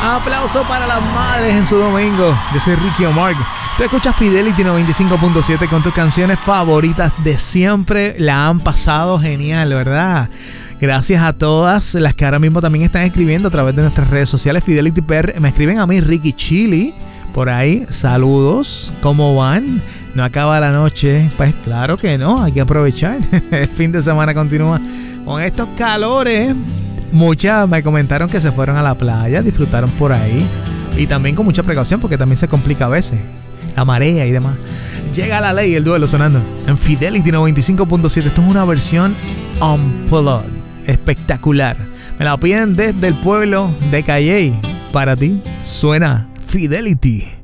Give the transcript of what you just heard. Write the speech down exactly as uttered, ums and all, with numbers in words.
Aplauso para las madres en su domingo. Yo soy Ricky Omar. Tú escuchas Fidelity noventa y cinco punto siete con tus canciones favoritas de siempre. La han pasado genial, ¿verdad? Gracias a todas las que ahora mismo también están escribiendo a través de nuestras redes sociales. Fidelity P R. Me escriben a mí, Ricky Chili. Por ahí, saludos. ¿Cómo van? ¿No acaba la noche? Pues claro que no, hay que aprovechar. El fin de semana continúa con estos calores. Muchas me comentaron que se fueron a la playa, disfrutaron por ahí. Y también con mucha precaución porque también se complica a veces. La marea y demás. Llega La Ley, el duelo sonando en Fidelity noventa y cinco punto siete. Esto es una versión unplugged, espectacular. Me la piden desde el pueblo de Calley. Para ti suena Fidelity.